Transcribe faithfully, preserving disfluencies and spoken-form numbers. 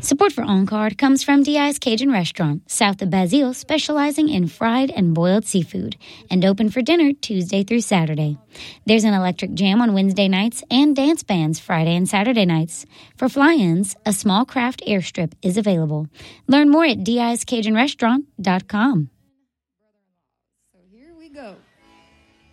Support for On Card comes from D I's Cajun Restaurant, south of Basile, specializing in fried and boiled seafood, and open for dinner Tuesday through Saturday. There's an electric jam on Wednesday nights and dance bands Friday and Saturday nights. For fly-ins, a small craft airstrip is available. Learn more at D I's Cajun Restaurant dot com.